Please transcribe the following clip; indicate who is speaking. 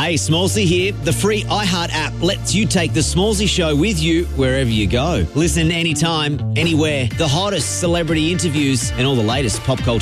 Speaker 1: Hey, Smallsy here. The free iHeart app lets you take the Smallsy Show with you wherever you go. Listen anytime, anywhere. The hottest celebrity interviews and all the latest pop culture